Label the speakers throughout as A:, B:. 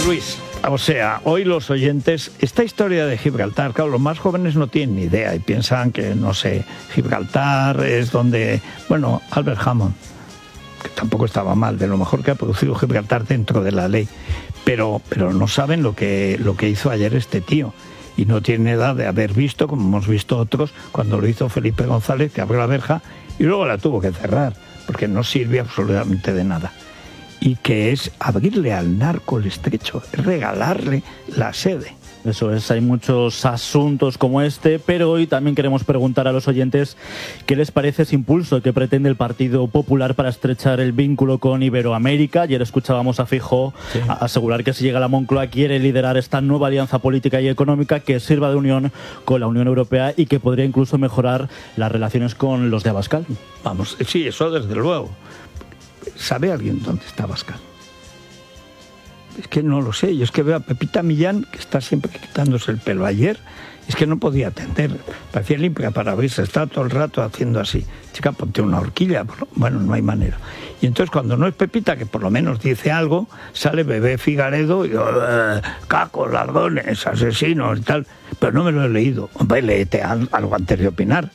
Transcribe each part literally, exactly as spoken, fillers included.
A: Luis, o sea, hoy los oyentes, esta historia de Gibraltar, claro, los más jóvenes no tienen ni idea y piensan que, no sé, Gibraltar es donde, bueno, Albert Hammond, que tampoco estaba mal, de lo mejor que ha producido Gibraltar dentro de la ley, pero, pero no saben lo que, lo que hizo ayer este tío. Y no tiene edad de haber visto, como hemos visto otros, cuando lo hizo Felipe González, que abrió la verja y luego la tuvo que cerrar, porque no sirve absolutamente de nada. Y que es abrirle al narco el estrecho, es regalarle la sede.
B: Eso es, hay muchos asuntos como este, pero hoy también queremos preguntar a los oyentes qué les parece ese impulso que pretende el Partido Popular para estrechar el vínculo con Iberoamérica. Ayer escuchábamos a Feijóo sí. asegurar que si llega a la Moncloa quiere liderar esta nueva alianza política y económica que sirva de unión con la Unión Europea y que podría incluso mejorar las relaciones con los de Abascal.
A: Vamos, sí, eso desde luego. ¿Sabe alguien dónde está Abascal? Es que no lo sé, yo es que veo a Pepita Millán, que está siempre quitándose el pelo. Ayer es que no podía atender, parecía limpia para abrirse, estaba todo el rato haciendo así. Chica, ponte una horquilla, bueno, no hay manera. Y entonces cuando no es Pepita, que por lo menos dice algo, sale Bebé Figaredo y eh, cacos, ladrones, asesinos y tal, pero no me lo he leído. Hombre, léete algo antes de opinar.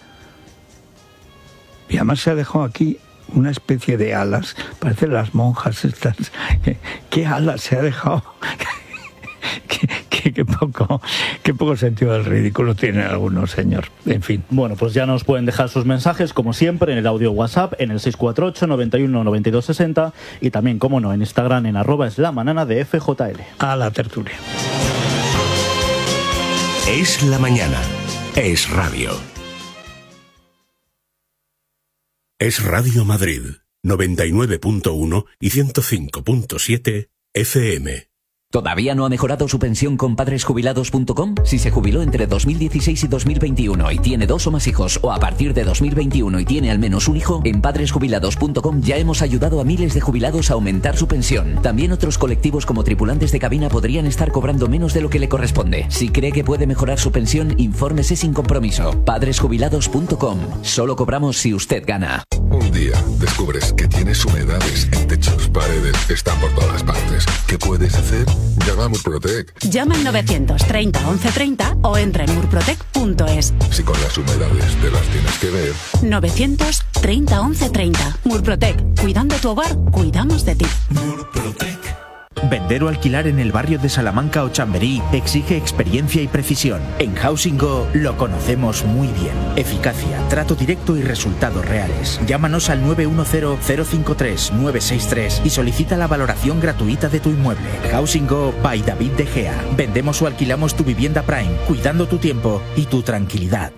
A: Y además se ha dejado aquí una especie de alas, parecen las monjas estas. ¿Qué alas se ha dejado? ¿Qué, qué, qué, poco, qué poco sentido del ridículo tienen algunos, señor. En fin.
B: Bueno, pues ya nos pueden dejar sus mensajes, como siempre, en el audio WhatsApp, en el seis cuatro ocho, noventa y uno, noventa y dos sesenta y también, como no, en Instagram, en arroba es la manana de F J L.
A: A la tertulia.
C: Es la mañana. Es radio. Es Radio Madrid, noventa y nueve punto uno y ciento cinco punto siete F M.
D: ¿Todavía no ha mejorado su pensión con padres jubilados punto com? Si se jubiló entre dos mil dieciséis y dos mil veintiuno y tiene dos o más hijos, o a partir de dos mil veintiuno y tiene al menos un hijo, en padres jubilados punto com ya hemos ayudado a miles de jubilados a aumentar su pensión. También otros colectivos como tripulantes de cabina podrían estar cobrando menos de lo que le corresponde. Si cree que puede mejorar su pensión, infórmese sin compromiso. padres jubilados punto com. Solo cobramos si usted gana.
E: Un día descubres que tienes humedades en techos, paredes, están por todas partes. ¿Qué puedes hacer? Llama a Murprotec.
F: Llama al novecientos treinta once treinta o entra en murprotec punto es.
E: Si con las humedades te las tienes que ver.
F: novecientos treinta once treinta. Murprotec. Cuidando tu hogar, cuidamos de ti.
G: Murprotec. Vender o alquilar en el barrio de Salamanca o Chamberí exige experiencia y precisión. En Housing Go lo conocemos muy bien. Eficacia, trato directo y resultados reales. Llámanos al nueve uno cero, cero cinco tres, nueve seis tres y solicita la valoración gratuita de tu inmueble. Housing Go by David De Gea. Vendemos o alquilamos tu vivienda Prime, cuidando tu tiempo y tu tranquilidad.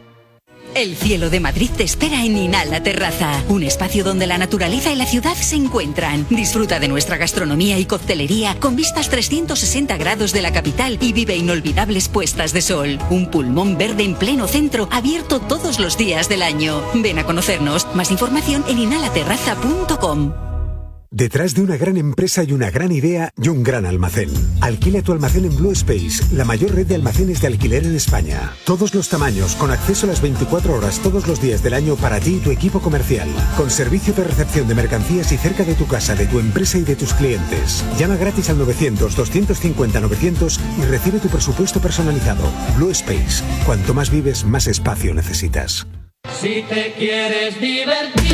H: El cielo de Madrid te espera en Inhala Terraza, un espacio donde la naturaleza y la ciudad se encuentran. Disfruta de nuestra gastronomía y coctelería con vistas trescientos sesenta grados de la capital y vive inolvidables puestas de sol. Un pulmón verde en pleno centro, abierto todos los días del año. Ven a conocernos. Más información en inhala terraza punto com.
I: Detrás de una gran empresa hay una gran idea y un gran almacén. Alquila tu almacén en Blue Space, la mayor red de almacenes de alquiler en España. Todos los tamaños, con acceso a las veinticuatro horas todos los días del año para ti y tu equipo comercial. Con servicio de recepción de mercancías y cerca de tu casa, de tu empresa y de tus clientes. Llama gratis al novecientos, doscientos cincuenta, novecientos y recibe tu presupuesto personalizado. Blue Space. Cuanto más vives, más espacio necesitas.
J: Si te quieres divertir...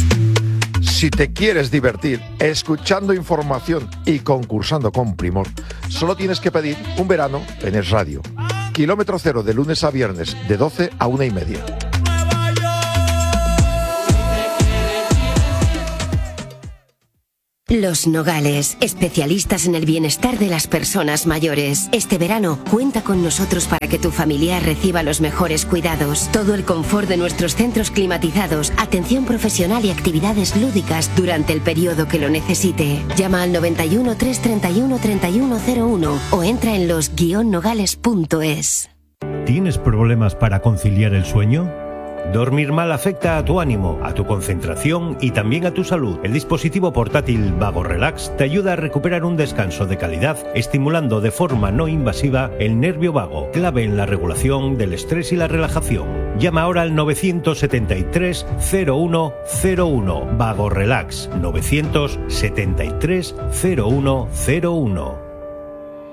K: Si te quieres divertir escuchando información y concursando con primor, solo tienes que pedir un verano en Es Radio. Kilómetro cero de lunes a viernes, de doce a una y media.
L: Los Nogales, especialistas en el bienestar de las personas mayores. Este verano, cuenta con nosotros para que tu familiar reciba los mejores cuidados. Todo el confort de nuestros centros climatizados, atención profesional y actividades lúdicas durante el periodo que lo necesite. Llama al noventa y uno, trescientos treinta y uno, treinta y uno cero uno o entra en los guion nogales punto es.
M: ¿Tienes problemas para conciliar el sueño? Dormir mal afecta a tu ánimo, a tu concentración y también a tu salud. El dispositivo portátil Vago Relax te ayuda a recuperar un descanso de calidad, estimulando de forma no invasiva el nervio vago, clave en la regulación del estrés y la relajación. Llama ahora al novecientos setenta y tres, cero uno cero uno. Vago Relax, novecientos setenta y tres, cero uno cero uno.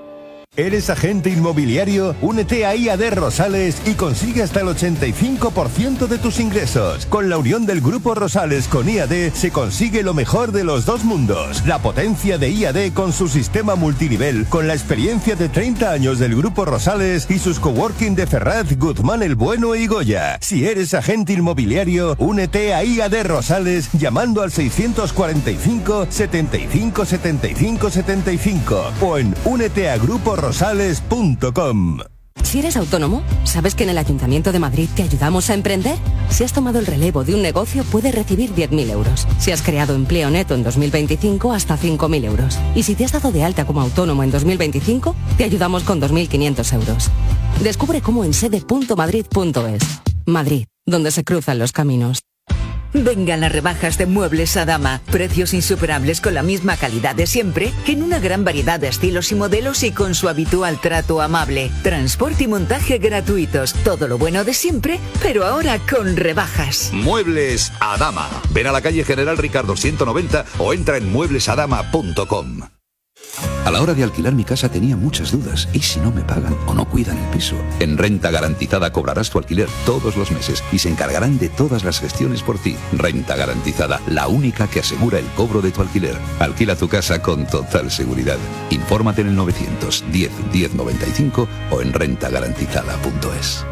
N: ¿Eres agente inmobiliario? Únete a I A D Rosales y consigue hasta el ochenta y cinco por ciento de tus ingresos. Con la unión del Grupo Rosales con I A D se consigue lo mejor de los dos mundos. La potencia de I A D con su sistema multinivel, con la experiencia de treinta años del Grupo Rosales y sus coworking de Ferraz, Guzmán el Bueno y Goya. Si eres agente inmobiliario, únete a I A D Rosales llamando al seiscientos cuarenta y cinco, setenta y cinco, setenta y cinco, setenta y cinco o en únete a grupo rosales punto com.
O: Si eres autónomo, ¿sabes que en el Ayuntamiento de Madrid te ayudamos a emprender? Si has tomado el relevo de un negocio, puedes recibir diez mil euros. Si has creado empleo neto en dos mil veinticinco, hasta cinco mil euros. Y si te has dado de alta como autónomo en dos mil veinticinco, te ayudamos con dos mil quinientos euros. Descubre cómo en sede punto madrid punto es. Madrid, donde se cruzan los caminos.
P: Vengan las rebajas de Muebles Adama. Precios insuperables con la misma calidad de siempre, que en una gran variedad de estilos y modelos y con su habitual trato amable. Transporte y montaje gratuitos. Todo lo bueno de siempre, pero ahora con rebajas.
Q: Muebles Adama. Ven a la calle General Ricardo ciento noventa o entra en muebles adama punto com. A la hora de alquilar mi casa tenía muchas dudas. ¿Y si no me pagan o no cuidan el piso? En Renta Garantizada cobrarás tu alquiler todos los meses y se encargarán de todas las gestiones por ti. Renta Garantizada, la única que asegura el cobro de tu alquiler. Alquila tu casa con total seguridad. Infórmate en el novecientos diez, diez noventa y cinco o en renta garantizada punto es.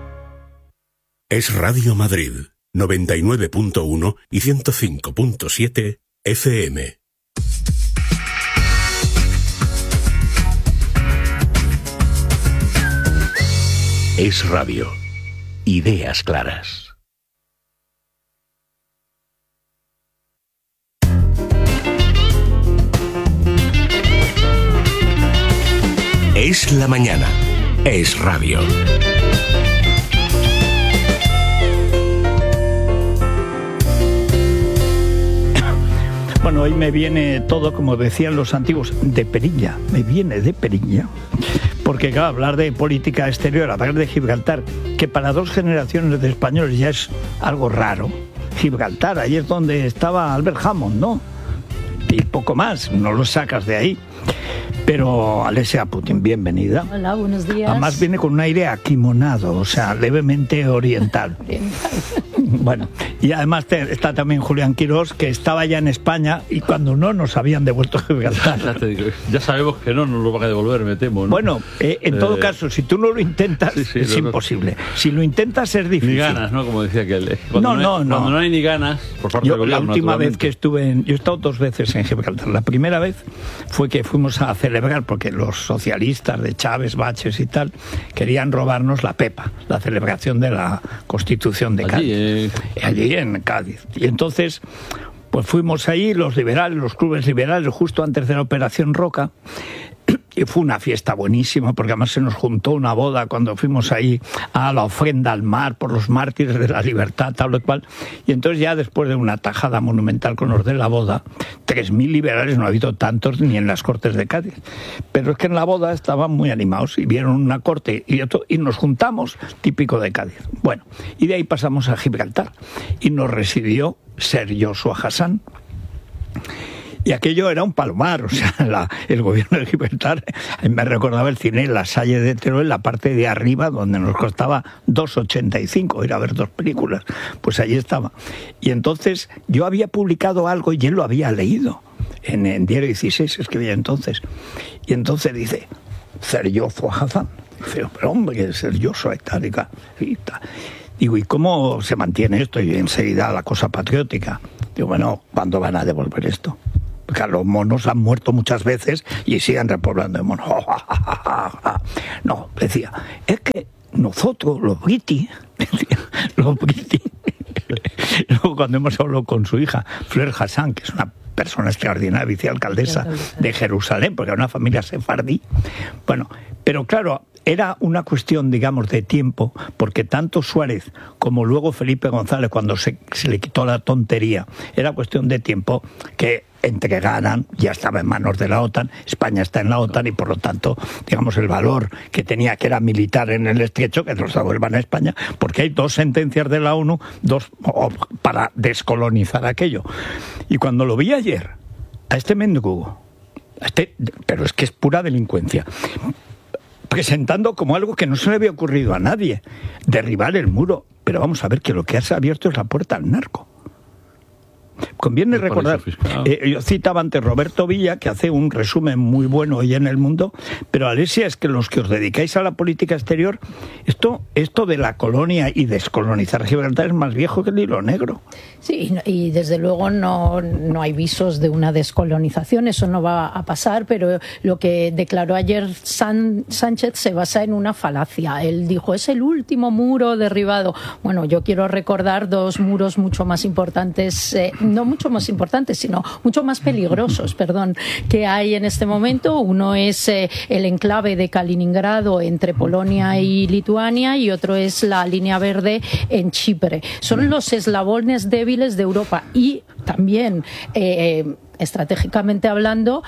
C: Es Radio Madrid, noventa y nueve punto uno y ciento cinco punto siete F M. Es Radio. Ideas claras. Es la mañana. Es Radio.
A: Bueno, hoy me viene todo, como decían los antiguos, de perilla. Me viene de perilla. Porque, claro, hablar de política exterior, hablar de Gibraltar, que para dos generaciones de españoles ya es algo raro. Gibraltar, ahí es donde estaba Albert Hammond, ¿no? Y poco más, no lo sacas de ahí. Pero Alessia Putin, bienvenida.
R: Hola, buenos días.
A: Además viene con un aire aquimonado, o sea, levemente oriental.
R: Oriental.
A: Bueno, y además te, está también Julián Quirós, que estaba ya en España y cuando no nos habían devuelto Gibraltar.
S: Ya, te digo, ya sabemos que no nos lo van a devolver, me temo, ¿no?
A: Bueno, eh, en eh, todo caso, si tú no lo intentas, sí, sí, es no, imposible. Si lo intentas es difícil.
S: Ni ganas, ¿no? Como decía aquel. Cuando
A: no, no,
S: no,
A: no.
S: Cuando no hay ni ganas, por parte
A: yo,
S: del gobierno,
A: la última vez que estuve en... Yo he estado dos veces en Gibraltar. La primera vez fue que fuimos a celebrar, porque los socialistas de Chávez, Baches y tal, querían robarnos la Pepa, la celebración de la Constitución de Cádiz. Allí, eh... Allí en Cádiz. Y entonces, pues fuimos ahí, los liberales, los clubes liberales, justo antes de la Operación Roca. Y fue una fiesta buenísima, porque además se nos juntó una boda cuando fuimos ahí a la ofrenda al mar por los mártires de la libertad, tal o cual. Y entonces ya después de una tajada monumental con los de la boda, tres mil liberales, no ha habido tantos ni en las Cortes de Cádiz. Pero es que en la boda estaban muy animados y vieron una corte y, otro, y nos juntamos, típico de Cádiz. Bueno, y de ahí pasamos a Gibraltar y nos recibió Sir Joshua Hassan. Y aquello era un palomar, o sea, la, el gobierno de Gibraltar, me recordaba el cine La Salle de Teruel, la parte de arriba, donde nos costaba dos ochenta y cinco ir a ver dos películas, pues allí estaba. Y entonces yo había publicado algo y él lo había leído, en, en Diario dieciséis escribía entonces, y entonces dice, Sir Joshua Hassan, dice, pero hombre, Sir Joshua y tal, y tal, y tal. Digo, ¿y cómo se mantiene esto? Y enseguida la cosa patriótica. Digo, bueno, ¿cuándo van a devolver esto? Porque los monos han muerto muchas veces y siguen repoblando de monos. No, decía, es que nosotros, los briti, decía, los briti, luego cuando hemos hablado con su hija, Fleur Hassan, que es una persona extraordinaria, vicealcaldesa de Jerusalén, porque era una familia sefardí, bueno, pero claro, era una cuestión, digamos, de tiempo, porque tanto Suárez como luego Felipe González, cuando se, se le quitó la tontería, era cuestión de tiempo que entregaran, ya estaba en manos de la OTAN, España está en la OTAN y por lo tanto, digamos, el valor que tenía, que era militar en el estrecho, que nos devuelvan a España, porque hay dos sentencias de la ONU, dos para descolonizar aquello. Y cuando lo vi ayer, a este mendigo, a este, pero es que es pura delincuencia, presentando como algo que no se le había ocurrido a nadie, derribar el muro. Pero vamos a ver que lo que has abierto es la puerta al narco. Conviene
S: El
A: recordar, eh, yo citaba antes Roberto Villa, que hace un resumen muy bueno hoy en El Mundo, pero Alesia, es que los que os dedicáis a la política exterior, esto, esto de la colonia y descolonizar Gibraltar es más viejo que el hilo negro.
R: Sí, y desde luego no, no hay visos de una descolonización, eso no va a pasar, pero lo que declaró ayer San, Sánchez se basa en una falacia. Él dijo, es el último muro derribado. Bueno, yo quiero recordar dos muros mucho más importantes, eh, no mucho más importantes, sino mucho más peligrosos, perdón, que hay en este momento. Uno es eh, el enclave de Kaliningrado entre Polonia y Lituania, y otro es la línea verde en Chipre. Son los eslabones débiles de Europa, y también eh, estratégicamente hablando,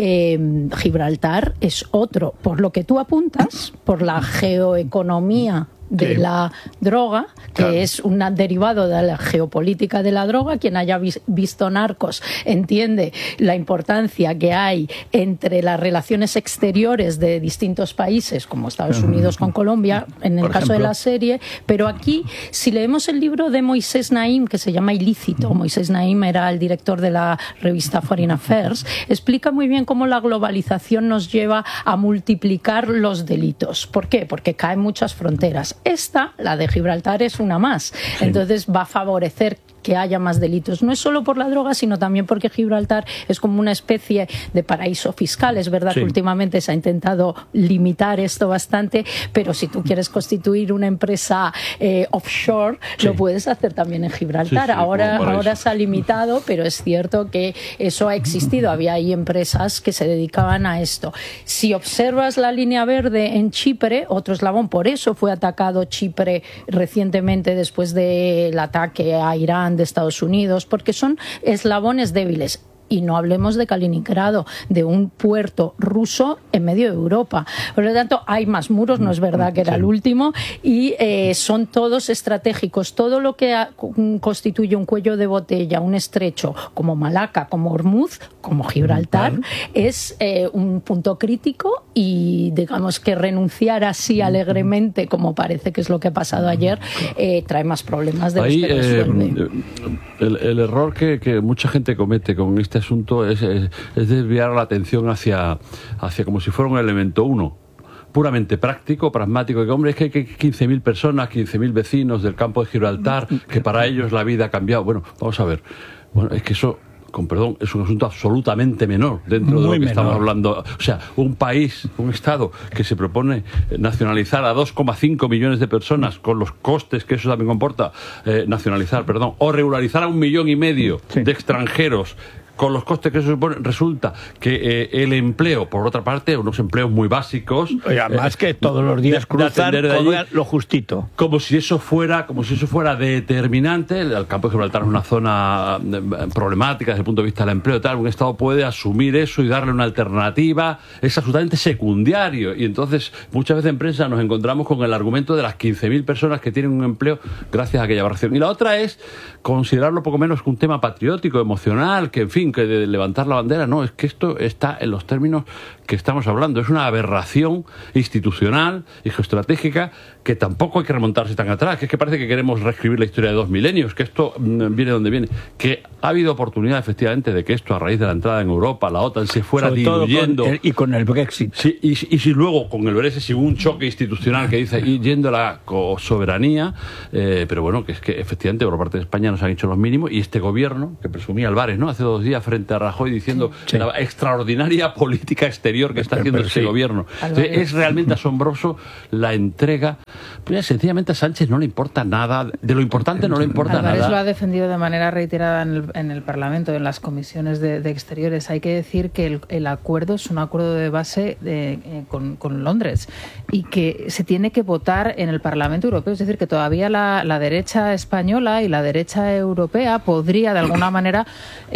R: eh, Gibraltar es otro, por lo que tú apuntas, por la geoeconomía de sí. la droga, que claro. es un derivado de la geopolítica de la droga. Quien haya vis visto Narcos entiende la importancia que hay entre las relaciones exteriores de distintos países, como Estados Unidos con Colombia, en el Por caso ejemplo. de la serie. Pero aquí, si leemos el libro de Moisés Naim, que se llama Ilícito, Moisés Naim era el director de la revista Foreign Affairs, explica muy bien cómo la globalización nos lleva a multiplicar los delitos. ¿Por qué? Porque caen muchas fronteras. Esta, la de Gibraltar, es una más. Sí. Entonces va a favorecer que haya más delitos. No es solo por la droga, sino también porque Gibraltar es como una especie de paraíso fiscal. Es verdad sí. que últimamente se ha intentado limitar esto bastante, pero si tú quieres constituir una empresa eh, offshore, sí. lo puedes hacer también en Gibraltar. Sí, sí, ahora, ahora se ha limitado, pero es cierto que eso ha existido. Había ahí empresas que se dedicaban a esto. Si observas la línea verde en Chipre, otro eslabón, por eso fue atacado Chipre recientemente después del ataque a Irán de Estados Unidos, porque son eslabones débiles. Y no hablemos de Kaliningrado, de un puerto ruso en medio de Europa. Por lo tanto, hay más muros, no es verdad que era sí. el último, y eh, son todos estratégicos. Todo lo que ha, constituye un cuello de botella, un estrecho, como Malaca, como Hormuz, como Gibraltar, claro. es eh, un punto crítico, y digamos que renunciar así alegremente, como parece que es lo que ha pasado ayer, eh, trae más problemas de
S: Ahí,
R: los que resuelve.
S: Eh, el, el error que, que mucha gente comete con este asunto es, es, es desviar la atención hacia, hacia como si fuera un elemento uno, puramente práctico, pragmático, que hombre, es que hay quince mil personas, quince mil vecinos del campo de Gibraltar, que para ellos la vida ha cambiado. Bueno, vamos a ver, bueno, es que eso, con perdón, es un asunto absolutamente menor dentro Muy de lo que menor. estamos hablando. O sea, un país, un Estado que se propone nacionalizar a dos coma cinco millones de personas, con los costes que eso también comporta, eh, nacionalizar, perdón, o regularizar a un millón y medio sí. de extranjeros, con los costes que eso supone, resulta que eh, el empleo, por otra parte, unos empleos muy básicos,
A: y además eh, que todos los días cruzar lo justito,
S: como si eso fuera, como si eso fuera determinante. El campo de Gibraltar es una zona problemática desde el punto de vista del empleo, tal. Un Estado puede asumir eso y darle una alternativa, es absolutamente secundario. Y entonces muchas veces en prensa nos encontramos con el argumento de las quince mil personas que tienen un empleo gracias a aquella aberración. Y la otra es considerarlo poco menos que un tema patriótico, emocional, que en fin, que de levantar la bandera. No, es que esto está en los términos que estamos hablando. Es una aberración institucional y geoestratégica que tampoco hay que remontarse tan atrás, que es que parece que queremos reescribir la historia de dos milenios, que esto viene donde viene, que ha habido oportunidad efectivamente de que esto, a raíz de la entrada en Europa, la OTAN se fuera Sobre diluyendo.
A: Con el, y con el Brexit.
S: Sí, y, y si luego con el Brexit si hubo un choque institucional que dice y yendo a la soberanía, eh, pero bueno, que es que efectivamente por parte de España nos han hecho los mínimos, y este gobierno, que presumía Álvarez, ¿no?, hace dos días frente a Rajoy diciendo sí. la extraordinaria política exterior que está haciendo pero, pero este sí. gobierno. Entonces, es realmente asombroso la entrega. Pues sencillamente a Sánchez no le importa nada, de lo importante no le importa
T: Álvarez
S: nada.
T: Lo ha defendido de manera reiterada en el, en el Parlamento, en las comisiones de, de Exteriores. Hay que decir que el, el acuerdo es un acuerdo de base de, eh, con, con Londres, y que se tiene que votar en el Parlamento Europeo. Es decir, que todavía la, la derecha española y la derecha europea podría de alguna manera eh, plantear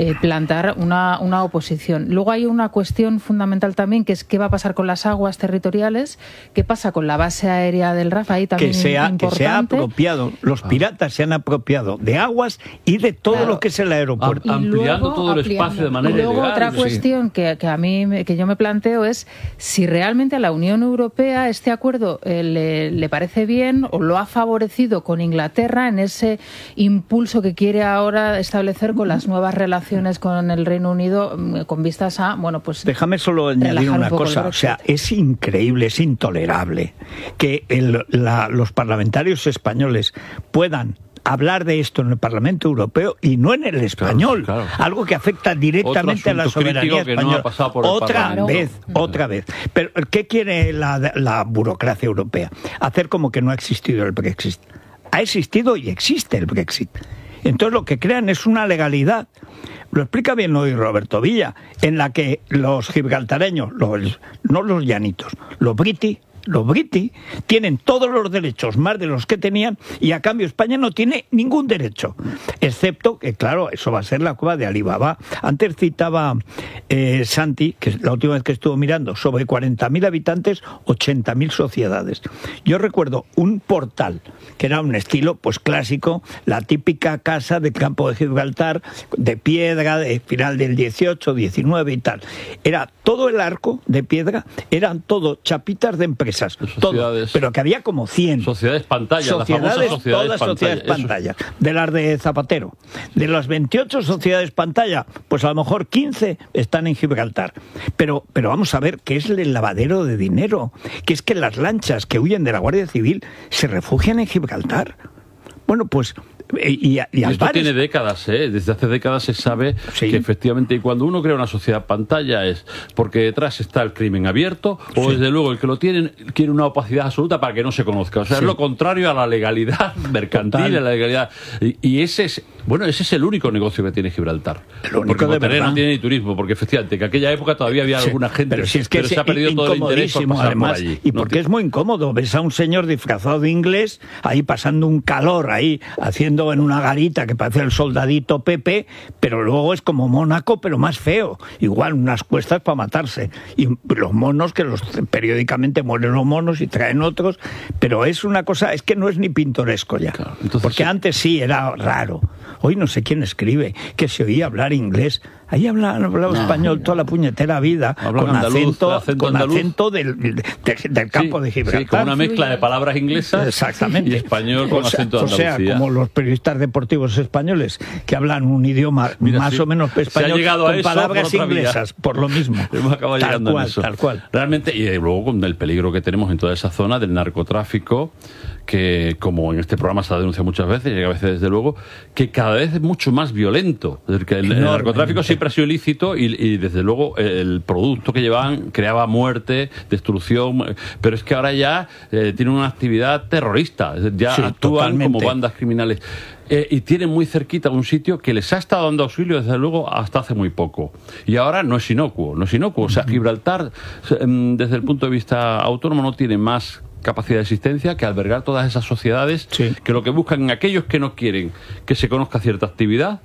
T: fomentar una, una oposición. Luego hay una cuestión fundamental también, que es qué va a pasar con las aguas territoriales, qué pasa con la base aérea del R A F, ahí también
A: que se ha,
T: importante.
A: Que se ha apropiado, los piratas se han apropiado de aguas y de todo
T: claro.
A: lo que es el aeropuerto.
S: Am, ampliando
T: luego,
S: todo el
T: ampliando.
S: espacio de manera
T: Y luego
S: ilegal.
T: otra cuestión
S: sí.
T: que, que a mí que yo me planteo es si realmente a la Unión Europea este acuerdo eh, le, le parece bien o lo ha favorecido con Inglaterra en ese impulso que quiere ahora establecer con las nuevas relaciones con el Reino Unido, con vistas a, bueno, pues...
A: Déjame solo añadir una un cosa, o sea, es increíble, es intolerable que el, la, los parlamentarios españoles puedan hablar de esto en el Parlamento Europeo y no en el español, claro, claro. algo que afecta directamente a la soberanía española.
S: No
A: otra vez, claro. otra vez. Pero ¿qué quiere la, la burocracia europea? Hacer como que no ha existido el Brexit. Ha existido y existe el Brexit. Entonces lo que crean es una legalidad. Lo explica bien hoy Roberto Villa, en la que los gibraltareños, los, no los llanitos, los briti, los briti tienen todos los derechos más de los que tenían y a cambio España no tiene ningún derecho, excepto que claro, eso va a ser la cueva de Alibaba. Antes citaba eh, Santi, que la última vez que estuvo mirando, sobre cuarenta mil habitantes, ochenta mil sociedades. Yo recuerdo un portal que era un estilo pues clásico, la típica casa de Campo de Gibraltar, de piedra, de final del dieciocho, diecinueve y tal. Era todo el arco de piedra, eran todo chapitas de empresas. Todo, pero que había como cien.
S: Sociedades pantallas,
A: sociedades,
S: las famosas sociedades
A: todas
S: pantalla,
A: sociedades pantallas. De las de Zapatero. De las veintiocho sociedades pantalla, pues a lo mejor quince están en Gibraltar. Pero, pero vamos a ver, ¿qué es el lavadero de dinero? Que es que las lanchas que huyen de la Guardia Civil se refugian en Gibraltar. Bueno, pues... Y, y, y
S: esto tiene décadas, ¿eh? Desde hace décadas se sabe sí. que efectivamente, y cuando uno crea una sociedad pantalla es porque detrás está el crimen abierto o sí. desde luego el que lo tiene quiere una opacidad absoluta para que no se conozca. O sea, sí. es lo contrario a la legalidad mercantil, Total. a la legalidad. Y, y ese es, bueno, ese es el único negocio que tiene Gibraltar.
A: El único
S: porque
A: de verdad.
S: No tiene ni turismo, porque efectivamente que aquella época todavía había sí. alguna gente,
A: pero, si es que
S: pero se ha perdido todo el interés por pasar
A: además,
S: por allí.
A: Y porque no, es muy incómodo. Ves a un señor disfrazado de inglés ahí pasando un calor ahí, haciendo en una garita que parece el soldadito Pepe, pero luego es como Mónaco, pero más feo. Igual unas cuestas para matarse. Y los monos, que los periódicamente mueren los monos y traen otros, pero es una cosa, es que no es ni pintoresco ya. Claro, entonces, porque sí. antes sí era raro. Hoy no sé quién escribe, que se oía hablar inglés. Ahí habla, hablaba no, español toda la puñetera vida, con andaluz, acento, acento, con acento del, del, del campo
S: sí,
A: de Gibraltar.
S: Sí, con una mezcla de palabras inglesas
A: Exactamente.
S: y español con
A: o sea,
S: acento de
A: Andalucía. O sea, como los periodistas deportivos españoles que hablan un idioma Mira, más sí, o menos español con eso, palabras por inglesas, vía. Por lo mismo.
S: Hemos acabado
A: tal
S: llegando
A: cual,
S: en eso.
A: Tal cual.
S: Realmente, y luego con el peligro que tenemos en toda esa zona del narcotráfico, que como en este programa se ha denunciado muchas veces, y a veces desde luego, que cada vez es mucho más violento. Es decir, que el, el narcotráfico siempre ha sido ilícito y, y desde luego el producto que llevaban creaba muerte, destrucción, pero es que ahora ya eh, tienen una actividad terrorista, ya sí, actúan totalmente. Como bandas criminales. Eh, y tienen muy cerquita un sitio que les ha estado dando auxilio desde luego hasta hace muy poco. Y ahora no es inocuo, no es inocuo. O sea, Gibraltar, desde el punto de vista autónomo, no tiene más capacidad de existencia que albergar todas esas sociedades sí. que lo que buscan en aquellos que no quieren que se conozca cierta actividad,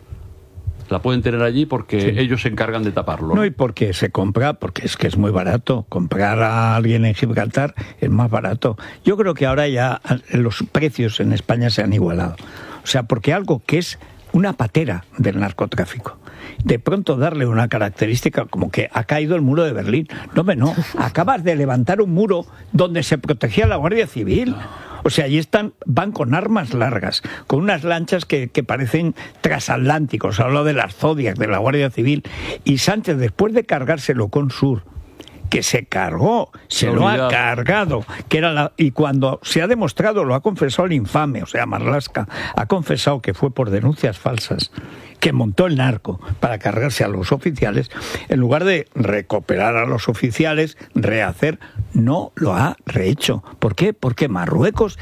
S: la pueden tener allí porque sí. ellos se encargan de taparlo.
A: No, y porque se compra, porque es que es muy barato. Comprar a alguien en Gibraltar es más barato. Yo creo que ahora ya los precios en España se han igualado. O sea, porque algo que es una patera del narcotráfico, de pronto darle una característica como que ha caído el muro de Berlín. No, no, acabas de levantar un muro donde se protegía la Guardia Civil. O sea, allí están, van con armas largas, con unas lanchas que, que parecen transatlánticos. Hablo de las Zodiac, de la Guardia Civil. Y Sánchez, después de cargárselo con Sur, que se cargó, se lo ha cargado, que era la, y cuando se ha demostrado, lo ha confesado el infame, o sea, Marlaska, ha confesado que fue por denuncias falsas, que montó el narco para cargarse a los oficiales, en lugar de recuperar a los oficiales, rehacer, no lo ha rehecho. ¿Por qué? Porque Marruecos